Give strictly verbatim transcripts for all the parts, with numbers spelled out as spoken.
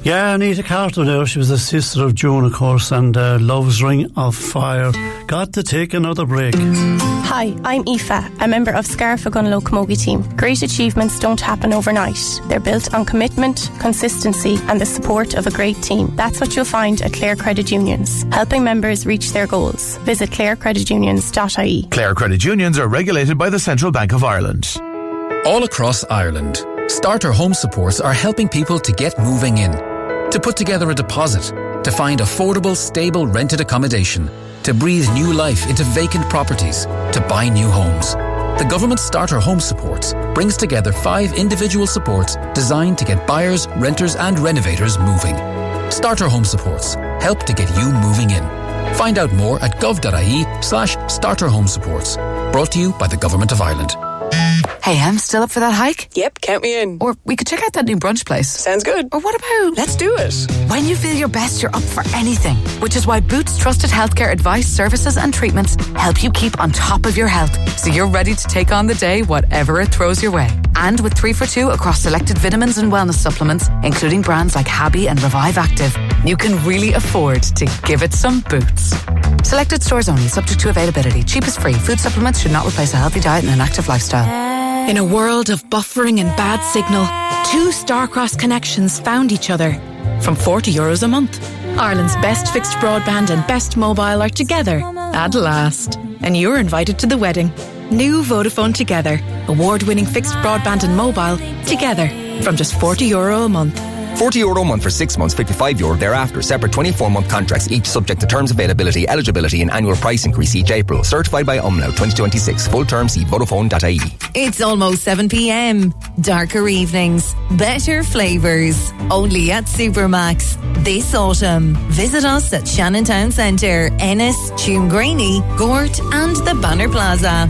Yeah, Anita Carter there. She was the sister of June, of course, and uh, Love's Ring of Fire. Got to take another break. Hi, I'm Aoife, a member of Scarfagun Locamogie team. Great achievements don't happen overnight. They're built on commitment, consistency and the support of a great team. That's what you'll find at Clare Credit Unions, helping members reach their goals. Visit clare credit unions dot I E. Clare Credit Unions are regulated by the Central Bank of Ireland. All across Ireland, Starter Home Supports are helping people to get moving in, to put together a deposit, to find affordable, stable rented accommodation, to breathe new life into vacant properties, to buy new homes. The government Starter Home Supports brings together five individual supports designed to get buyers, renters and renovators moving. Starter Home Supports help to get you moving in. Find out more at gov.ie slash starter home supports. Brought to you by the Government of Ireland. Hey, I'm still up for that hike? Yep, count me in. Or we could check out that new brunch place. Sounds good. Or what about... Let's do it. When you feel your best, you're up for anything. Which is why Boots Trusted Healthcare Advice, Services and Treatments help you keep on top of your health, so you're ready to take on the day, whatever it throws your way. And with three for two across selected vitamins and wellness supplements, including brands like Habi and Revive Active, you can really afford to give it some Boots. Selected stores only, subject to availability. Cheap is free. Food supplements should not replace a healthy diet and an active lifestyle. In a world of buffering and bad signal, two Starcross connections found each other. From forty euros a month. Ireland's best fixed broadband and best mobile are together at last. And you're invited to the wedding. New Vodafone Together. Award-winning fixed broadband and mobile together. From just forty euro a month. forty euro a month for six months, fifty-five euro thereafter. Separate twenty-four month contracts, each subject to terms, availability, eligibility and annual price increase each April. Certified by Umlaut twenty twenty-six. Full terms, see Vodafone dot I E. It's almost seven p.m. Darker evenings, better flavours. Only at Supermax. This autumn, visit us at Shannon Town Centre, Ennis, Tuamgraney, Gort and the Banner Plaza.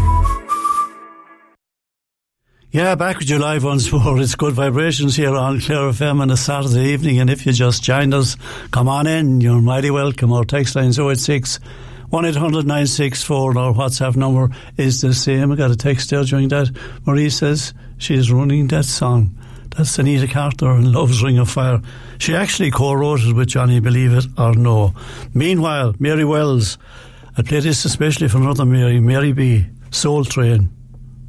Yeah, back with you live once more. It's Good Vibrations here on Clare F M on a Saturday evening, and if you just joined us, come on in. You're mighty welcome. Our text line is oh eight six, one eight hundred, nine six four, and our WhatsApp number is the same. I got a text there during that. Marie says she's running that song. That's Anita Carter and Love's Ring of Fire. She actually co-wrote it with Johnny, believe it or no. Meanwhile, Mary Wells, I play this especially for another Mary, Mary B, Soul Train.